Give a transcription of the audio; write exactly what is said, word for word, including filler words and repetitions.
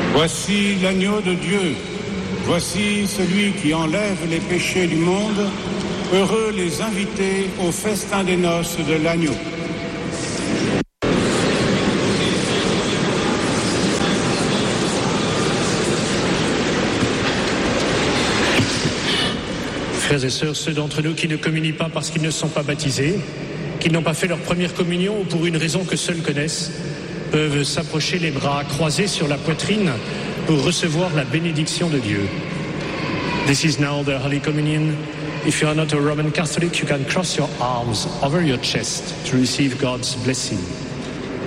Voici l'agneau de Dieu, voici celui qui enlève les péchés du monde. Heureux les invités au festin des noces de l'agneau. Frères et sœurs, ceux d'entre nous qui ne communient pas parce qu'ils ne sont pas baptisés, qui n'ont pas fait leur première communion ou pour une raison que seuls connaissent, peuvent s'approcher les bras croisés sur la poitrine pour recevoir la bénédiction de Dieu. This is now the Holy Communion. If you are not a Roman Catholic, you can cross your arms over your chest to receive God's blessing.